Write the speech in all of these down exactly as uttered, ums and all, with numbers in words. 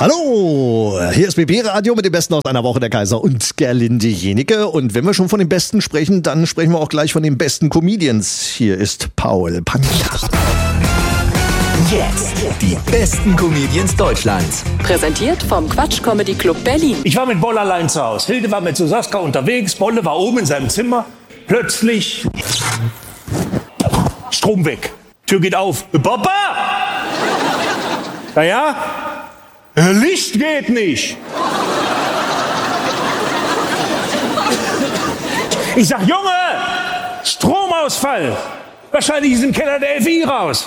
Hallo, hier ist B B Radio mit dem Besten aus einer Woche, der Kaiser und Gerlinde Jenike. Und wenn wir schon von den Besten sprechen, dann sprechen wir auch gleich von den besten Comedians. Hier ist Paul Panker. Jetzt die besten Comedians Deutschlands. Präsentiert vom Quatsch Comedy Club Berlin. Ich war mit Bolle allein zu Hause. Hilde war mit Susaska unterwegs. Bolle war oben in seinem Zimmer. Plötzlich Strom weg. Tür geht auf. Papa! Naja? Licht geht nicht. Ich sag, Junge, Stromausfall. Wahrscheinlich ist im Keller der F I raus.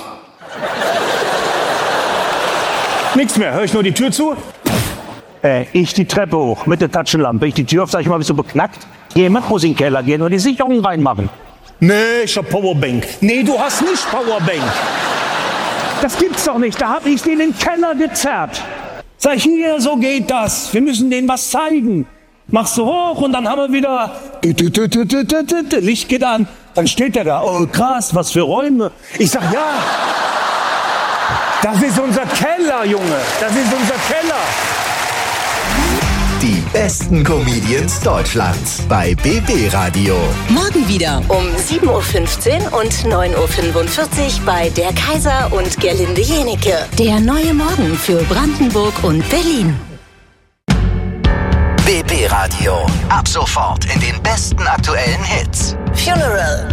Nichts mehr, höre ich nur die Tür zu. Äh, ich die Treppe hoch mit der Taschenlampe. Ich die Tür auf, sag ich mal, bist du beknackt? Jemand muss in den Keller gehen und die Sicherung reinmachen. Nee, ich hab Powerbank. Nee, du hast nicht Powerbank. Das gibt's doch nicht, da hab ich den in den Keller gezerrt. Sag ich, hier, so geht das. Wir müssen denen was zeigen. Machst du hoch und dann haben wir wieder Licht geht an. Dann steht der da. Oh krass, was für Räume. Ich sag, ja, das ist unser Keller, Junge. Das ist unser Keller. Die besten Comedians Deutschlands bei B B Radio. Morgen wieder um sieben Uhr fünfzehn und neun Uhr fünfundvierzig bei der Kaiser und Gerlinde Jenike. Der neue Morgen für Brandenburg und Berlin. B B Radio. Ab sofort in den besten aktuellen Hits. Funeral.